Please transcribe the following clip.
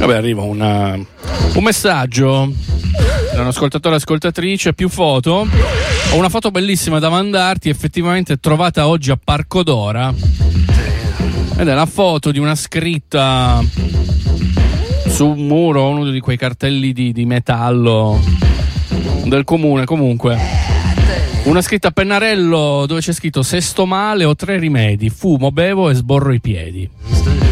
Vabbè, arriva un messaggio da un ascoltatore, ascoltatrice, più foto. Ho una foto bellissima da mandarti, effettivamente trovata oggi a Parco d'Ora. Ed è la foto di una scritta su un muro, uno di quei cartelli di metallo del comune, comunque. Una scritta a pennarello dove c'è scritto: se sto male ho 3 rimedi: fumo, bevo e sborro i piedi.